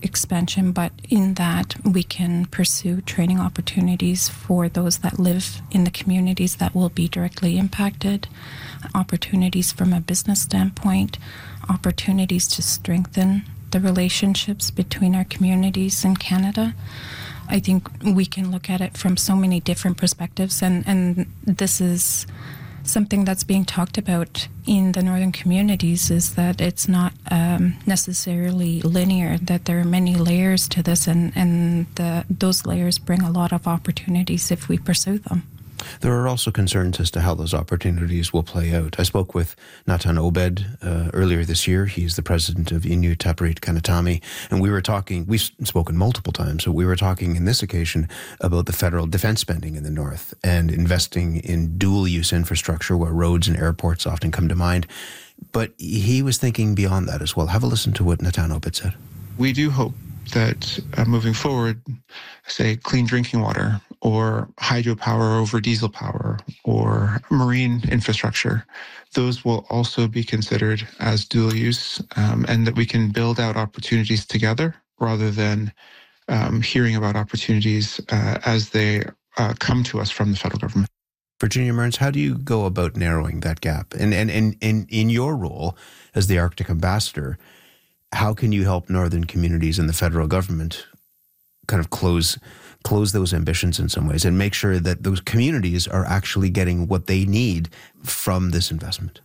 expansion, but in that we can pursue training opportunities for those that live in the communities that will be directly impacted, opportunities from a business standpoint, opportunities to strengthen the relationships between our communities in Canada. I think we can look at it from so many different perspectives, and this is something that's being talked about in the northern communities, is that it's not necessarily linear, that there are many layers to this, and those layers bring a lot of opportunities if we pursue them. There are also concerns as to how those opportunities will play out. I spoke with Natan Obed earlier this year. He's the president of Innu Tapiriit Kanatami, and we've spoken multiple times, so we were talking in this occasion about the federal defense spending in the north and investing in dual-use infrastructure where roads and airports often come to mind. But he was thinking beyond that as well. Have a listen to what Natan Obed said. We do hope that moving forward, say, clean drinking water or hydropower over diesel power or marine infrastructure, those will also be considered as dual use, and that we can build out opportunities together rather than hearing about opportunities as they come to us from the federal government. Virginia Mearns, how do you go about narrowing that gap? And in your role as the Arctic ambassador, how can you help northern communities and the federal government kind of close those ambitions in some ways and make sure that those communities are actually getting what they need from this investment?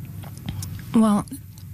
Well,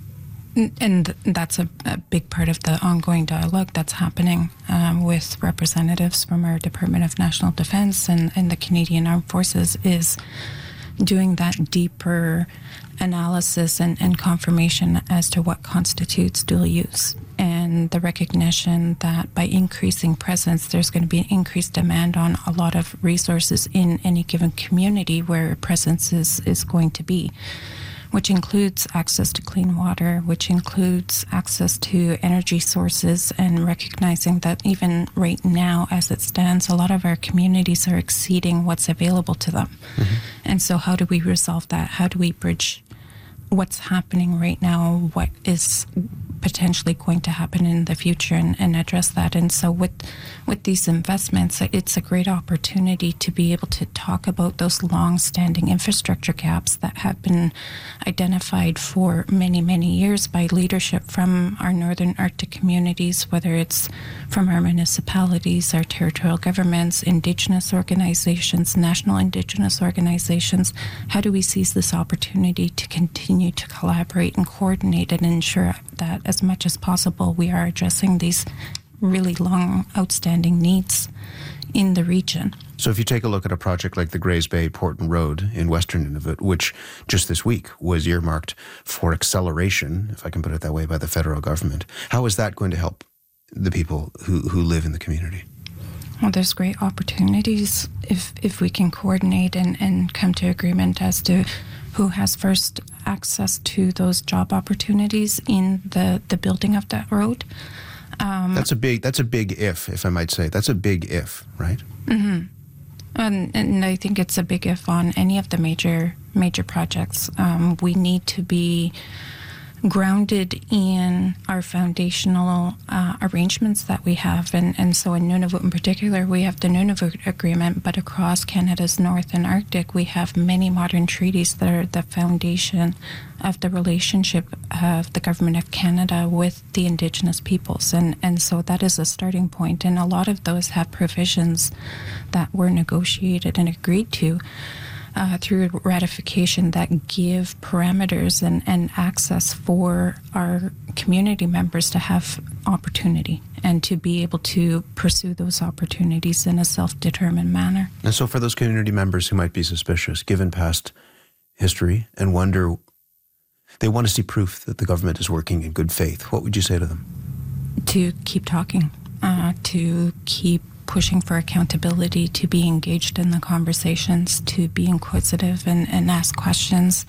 and that's a big part of the ongoing dialogue that's happening with representatives from our Department of National Defence and the Canadian Armed Forces, is doing that deeper analysis and confirmation as to what constitutes dual use, and the recognition that by increasing presence, there's going to be an increased demand on a lot of resources in any given community where presence is going to be, which includes access to clean water, which includes access to energy sources, and recognizing that even right now, as it stands, a lot of our communities are exceeding what's available to them. Mm-hmm. And so how do we resolve that? How do we bridge what's happening right now, what is potentially going to happen in the future, and address that? And so with these investments, it's a great opportunity to be able to talk about those long-standing infrastructure gaps that have been identified for many, many years by leadership from our northern Arctic communities, whether it's from our municipalities, our territorial governments, Indigenous organizations, national Indigenous organizations. How do we seize this opportunity to continue to collaborate and coordinate and ensure that as much as possible we are addressing these really long outstanding needs in the region? So if you take a look at a project like the Grays Bay Porton Road in Western Nunavut, which just this week was earmarked for acceleration, if I can put it that way, by the federal government, how is that going to help the people who live in the community? Well, there's great opportunities if we can coordinate and come to agreement as to who has first access to those job opportunities in the building of that road. That's a big if I might say. That's a big if, right? Mm-hmm. And I think it's a big if on any of the major projects. We need to be grounded in our foundational arrangements that we have. And so in Nunavut in particular, we have the Nunavut Agreement, but across Canada's North and Arctic, we have many modern treaties that are the foundation of the relationship of the Government of Canada with the Indigenous peoples. And so that is a starting point. And a lot of those have provisions that were negotiated and agreed to through ratification that give parameters and access for our community members to have opportunity and to be able to pursue those opportunities in a self-determined manner. And so for those community members who might be suspicious, given past history, and wonder, they want to see proof that the government is working in good faith, what would you say to them? To keep talking, to keep pushing for accountability, to be engaged in the conversations, to be inquisitive and ask questions,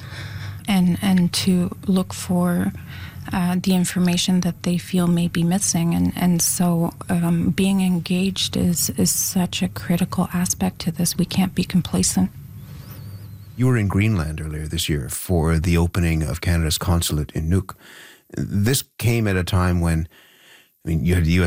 and to look for the information that they feel may be missing. And so being engaged is such a critical aspect to this. We can't be complacent. You were in Greenland earlier this year for the opening of Canada's consulate in Nuuk. This came at a time when, you had the U.S.